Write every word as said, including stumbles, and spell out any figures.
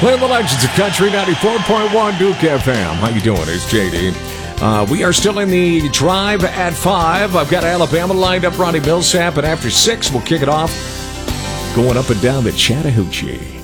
Playing the legends of Country ninety-four point one Duke F M. How you doing? It's J D. Uh, we are still in the drive at five. I've got Alabama lined up, Ronnie Millsap, and after six, we'll kick it off going up and down the Chattahoochee.